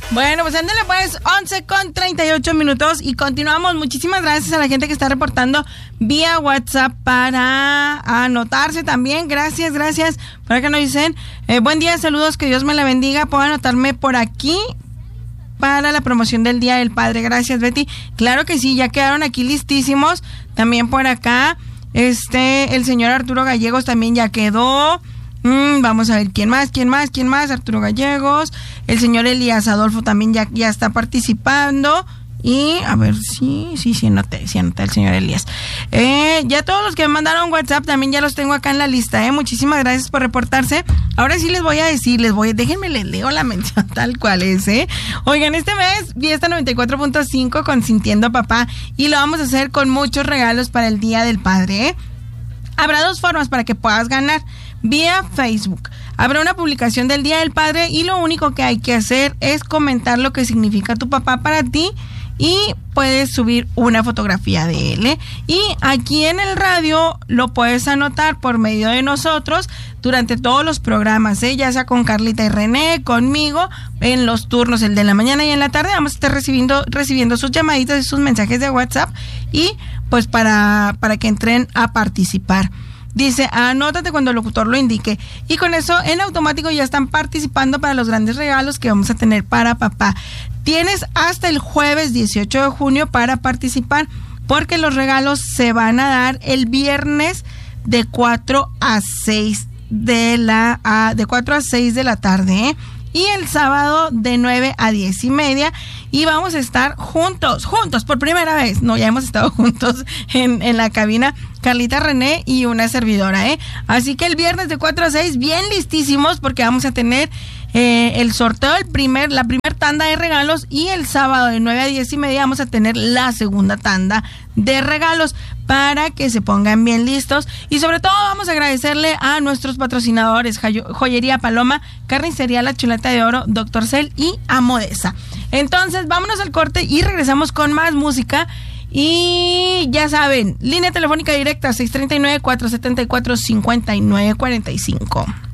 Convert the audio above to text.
Bueno, pues ándale pues, 11:38 y continuamos. Muchísimas gracias a la gente que está reportando vía WhatsApp para anotarse también. Gracias. Por acá nos dicen, buen día, saludos, que Dios me la bendiga. Puedo anotarme por aquí para la promoción del Día del Padre. Gracias, Betty. Claro que sí, ya quedaron aquí listísimos. También por acá, el señor Arturo Gallegos también ya quedó. Vamos a ver quién más. Arturo Gallegos, el señor Elías Adolfo también ya está participando. Y a ver, sí anoté el señor Elías. Ya todos los que me mandaron WhatsApp también ya los tengo acá en la lista. Muchísimas gracias por reportarse. Ahora sí les voy a decir, déjenme les leo la mención tal cual es. Oigan, este mes Fiesta 94.5 consintiendo a papá, y lo vamos a hacer con muchos regalos para el Día del Padre. Habrá dos formas para que puedas ganar. Vía Facebook habrá una publicación del Día del Padre, y lo único que hay que hacer es comentar lo que significa tu papá para ti, y puedes subir una fotografía de él. Y aquí en el radio lo puedes anotar por medio de nosotros durante todos los programas, ya sea con Carlita y René, conmigo, en los turnos, el de la mañana y en la tarde. Vamos a estar recibiendo sus llamaditas y sus mensajes de WhatsApp, y pues para que entren a participar. Dice, anótate cuando el locutor lo indique. Y con eso, en automático, ya están participando para los grandes regalos que vamos a tener para papá. Tienes hasta el jueves 18 de junio para participar, porque los regalos se van a dar el viernes de 4 a 6 de la tarde, y el sábado de 9 a 10:30, y vamos a estar juntos por primera vez. No, ya hemos estado juntos en la cabina, Carlita, René y una servidora, Así que el viernes de 4 a 6, bien listísimos, porque vamos a tener el sorteo, la primer tanda de regalos, y el sábado de 9 a 10:30 vamos a tener la segunda tanda de regalos, para que se pongan bien listos. Y sobre todo vamos a agradecerle a nuestros patrocinadores: Joyería Paloma, Carnicería La Chuleta de Oro, Dr. Cel y Amodesa. Entonces vámonos al corte y regresamos con más música. Y ya saben, línea telefónica directa 639-474-5945.